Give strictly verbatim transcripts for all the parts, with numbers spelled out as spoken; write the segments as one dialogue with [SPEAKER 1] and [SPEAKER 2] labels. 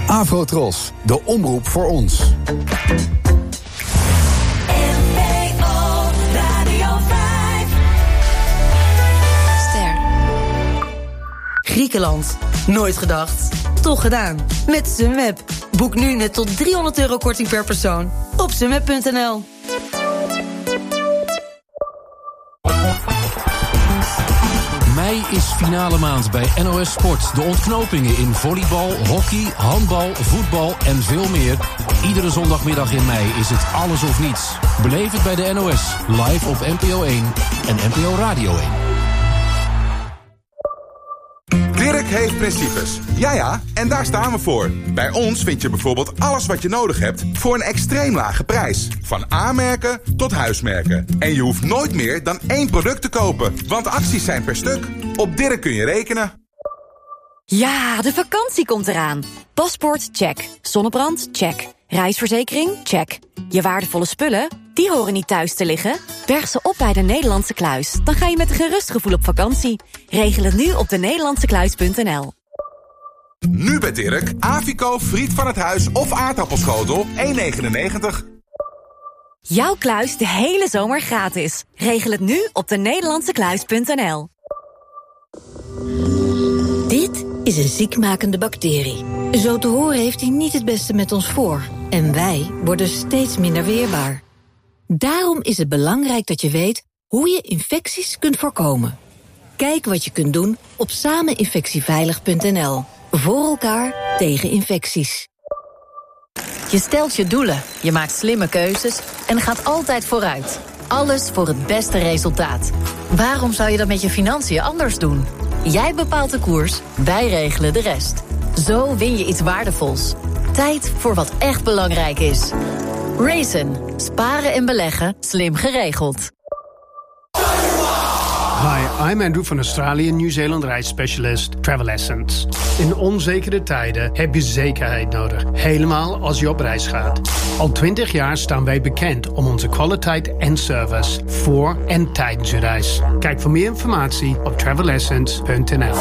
[SPEAKER 1] Afrotros, de omroep voor ons.
[SPEAKER 2] Griekenland. Nooit gedacht. Toch gedaan. Met Sunweb. Boek nu net tot driehonderd euro korting per persoon. Op sunweb punt n l.
[SPEAKER 3] Mei is finale maand bij N O S Sport. De ontknopingen in volleybal, hockey, handbal, voetbal en veel meer. Iedere zondagmiddag in mei is het alles of niets. Beleef het bij de N O S. Live op N P O één en N P O Radio één.
[SPEAKER 4] Dirk heeft principes. Ja ja, en daar staan we voor. Bij ons vind je bijvoorbeeld alles wat je nodig hebt voor een extreem lage prijs. Van A-merken tot huismerken. En je hoeft nooit meer dan één product te kopen, want acties zijn per stuk. Op Dirk kun je rekenen.
[SPEAKER 5] Ja, de vakantie komt eraan. Paspoort, check. Zonnebrand, check. Reisverzekering, check. Je waardevolle spullen, die horen niet thuis te liggen. Berg ze op bij de Nederlandse Kluis. Dan ga je met een gerust gevoel op vakantie. Regel het nu op de Nederlandse Kluis punt n l.
[SPEAKER 4] Nu bij Dirk, Avico, friet van het huis of aardappelschotel, één negenennegentig.
[SPEAKER 5] Jouw kluis de hele zomer gratis. Regel het nu op de Nederlandse Kluis punt n l.
[SPEAKER 6] Dit is een ziekmakende bacterie. Zo te horen heeft hij niet het beste met ons voor. En wij worden steeds minder weerbaar. Daarom is het belangrijk dat je weet hoe je infecties kunt voorkomen. Kijk wat je kunt doen op sameninfectieveilig punt n l. Voor elkaar tegen infecties.
[SPEAKER 7] Je stelt je doelen, je maakt slimme keuzes en gaat altijd vooruit. Alles voor het beste resultaat. Waarom zou je dat met je financiën anders doen? Jij bepaalt de koers, wij regelen de rest. Zo win je iets waardevols. Tijd voor wat echt belangrijk is. Raisin. Sparen en beleggen. Slim geregeld.
[SPEAKER 8] Hi, I'm Andrew van Australië en Nieuw-Zeeland reisspecialist Travel Essence. In onzekere tijden heb je zekerheid nodig. Helemaal als je op reis gaat. Al twintig jaar staan wij bekend om onze kwaliteit en service voor en tijdens je reis. Kijk voor meer informatie op travel essence punt n l.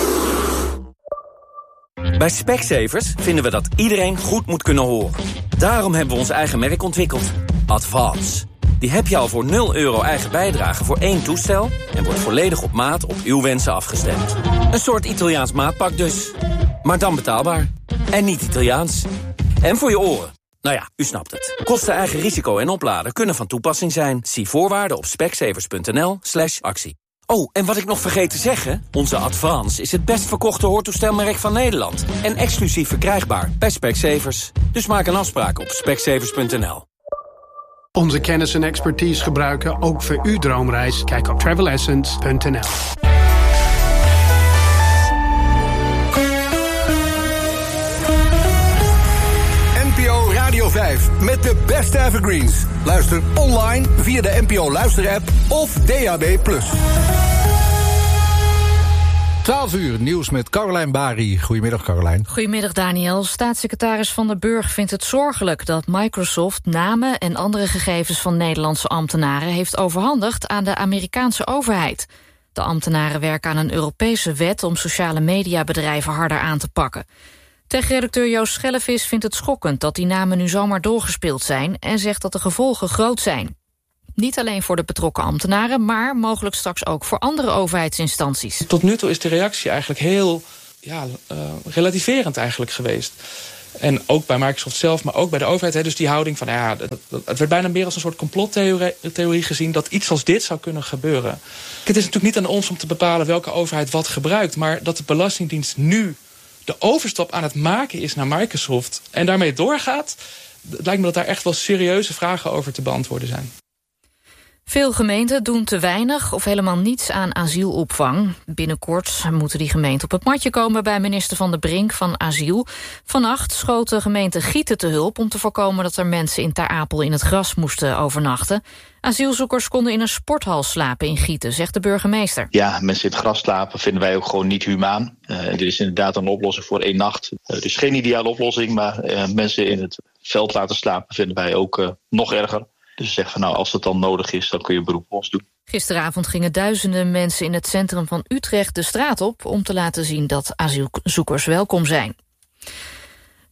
[SPEAKER 9] Bij Specsavers vinden we dat iedereen goed moet kunnen horen. Daarom hebben we ons eigen merk ontwikkeld. Advance. Die heb je al voor nul euro eigen bijdrage voor één toestel en wordt volledig op maat op uw wensen afgestemd. Een soort Italiaans maatpak dus. Maar dan betaalbaar. En niet Italiaans. En voor je oren. Nou ja, u snapt het. Kosten, eigen risico en opladen kunnen van toepassing zijn. Zie voorwaarden op specsavers punt n l slash actie. Oh, en wat ik nog vergeet te zeggen, onze Advance is het best verkochte hoortoestelmerk van Nederland. En exclusief verkrijgbaar bij Specsavers. Dus maak een afspraak op specsavers punt n l.
[SPEAKER 8] Onze kennis en expertise gebruiken ook voor uw droomreis. Kijk op travel essence punt n l.
[SPEAKER 10] N P O Radio vijf met de beste evergreens. Luister online via de N P O Luister-app of D A B plus.
[SPEAKER 11] twaalf uur, nieuws met Carolijn Bari. Goedemiddag, Carolijn.
[SPEAKER 12] Goedemiddag, Daniel. Staatssecretaris Van den Burg vindt het zorgelijk dat Microsoft namen en andere gegevens van Nederlandse ambtenaren heeft overhandigd aan de Amerikaanse overheid. De ambtenaren werken aan een Europese wet om sociale mediabedrijven harder aan te pakken. Tech-redacteur Joost Schellevis vindt het schokkend dat die namen nu zomaar doorgespeeld zijn en zegt dat de gevolgen groot zijn. Niet alleen voor de betrokken ambtenaren, maar mogelijk straks ook voor andere overheidsinstanties.
[SPEAKER 13] Tot nu toe is de reactie eigenlijk heel ja, uh, relativerend eigenlijk geweest. En ook bij Microsoft zelf, maar ook bij de overheid. Hè, dus die houding van, ja, het werd bijna meer als een soort complottheorie gezien dat iets als dit zou kunnen gebeuren. Het is natuurlijk niet aan ons om te bepalen welke overheid wat gebruikt, maar dat de Belastingdienst nu de overstap aan het maken is naar Microsoft en daarmee doorgaat, het lijkt me dat daar echt wel serieuze vragen over te beantwoorden zijn.
[SPEAKER 12] Veel gemeenten doen te weinig of helemaal niets aan asielopvang. Binnenkort moeten die gemeenten op het matje komen bij minister Van der Brink van Asiel. Vannacht schoot de gemeente Gieten te hulp om te voorkomen dat er mensen in Ter Apel in het gras moesten overnachten. Asielzoekers konden in een sporthal slapen in Gieten, zegt de burgemeester.
[SPEAKER 14] Ja, mensen in het gras slapen vinden wij ook gewoon niet humaan. Uh, dit is inderdaad een oplossing voor één nacht. Uh, het is geen ideale oplossing, maar uh, mensen in het veld laten slapen vinden wij ook uh, nog erger. Dus ze zeggen van nou, als het dan nodig is, dan kun je een beroep op ons doen.
[SPEAKER 12] Gisteravond gingen duizenden mensen in het centrum van Utrecht de straat op om te laten zien dat asielzoekers welkom zijn.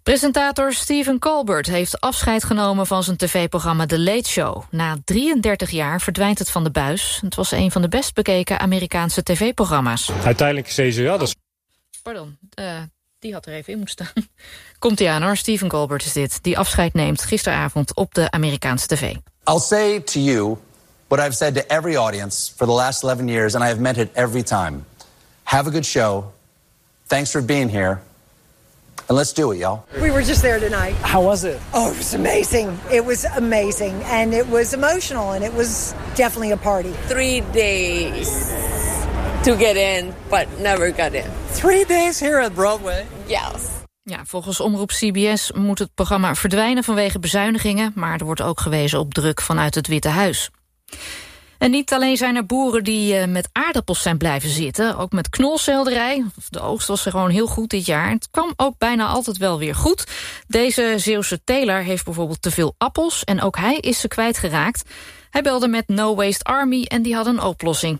[SPEAKER 12] Presentator Stephen Colbert heeft afscheid genomen van zijn tv-programma The Late Show. Na drieëndertig jaar verdwijnt het van de buis. Het was een van de best bekeken Amerikaanse tv-programma's.
[SPEAKER 15] Uiteindelijk zei ze, ja, dat is...
[SPEAKER 12] Pardon, uh, die had er even in moeten staan. Komt-ie aan hoor, Stephen Colbert is dit, die afscheid neemt gisteravond op de Amerikaanse tv.
[SPEAKER 16] I'll say to you what I've said to every audience for the last eleven years, and I have meant it every time. Have a good show. Thanks for being here. And let's do it, y'all.
[SPEAKER 17] We were just there tonight.
[SPEAKER 15] How was it?
[SPEAKER 17] Oh, it was amazing. It was amazing. And it was emotional. And it was definitely a party.
[SPEAKER 18] Three days to get in, but never got in.
[SPEAKER 15] Three days here at Broadway?
[SPEAKER 18] Yes.
[SPEAKER 12] Ja, volgens Omroep C B S moet het programma verdwijnen vanwege bezuinigingen, maar er wordt ook gewezen op druk vanuit het Witte Huis. En niet alleen zijn er boeren die uh, met aardappels zijn blijven zitten, ook met knolselderij. De oogst was er gewoon heel goed dit jaar. Het kwam ook bijna altijd wel weer goed. Deze Zeeuwse teler heeft bijvoorbeeld te veel appels en ook hij is ze kwijtgeraakt. Hij belde met No Waste Army en die had een oplossing.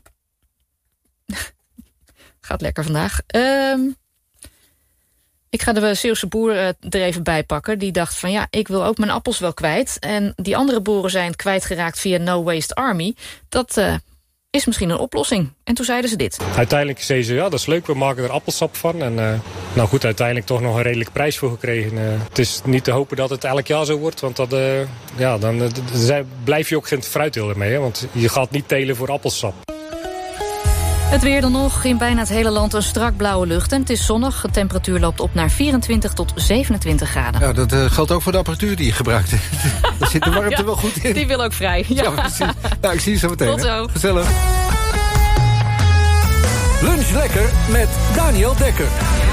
[SPEAKER 12] Gaat lekker vandaag. Um, ik ga de Zeeuwse boer uh, er even bij pakken. Die dacht van ja, ik wil ook mijn appels wel kwijt. En die andere boeren zijn kwijtgeraakt via No Waste Army. Dat uh, is misschien een oplossing. En toen zeiden ze dit.
[SPEAKER 15] Uiteindelijk zei ze, ja, dat is leuk, we maken er appelsap van. En uh, nou goed, uiteindelijk toch nog een redelijke prijs voor gekregen. Uh, het is niet te hopen dat het elk jaar zo wordt. Want dat, uh, ja, dan uh, blijf je ook geen fruitteler mee. Hè, want je gaat niet telen voor appelsap.
[SPEAKER 12] Het weer dan nog. In bijna het hele land een strak blauwe lucht. En het is zonnig. De temperatuur loopt op naar vierentwintig tot zevenentwintig graden.
[SPEAKER 11] Ja, dat uh, geldt ook voor de apparatuur die je gebruikt. Daar zit de warmte ja, wel goed in.
[SPEAKER 12] Die wil ook vrij. Ja,
[SPEAKER 11] ja precies. Nou, ik zie je zo meteen.
[SPEAKER 12] Tot zo.
[SPEAKER 11] Gezellig.
[SPEAKER 10] Lunch lekker met Daniel Dekker.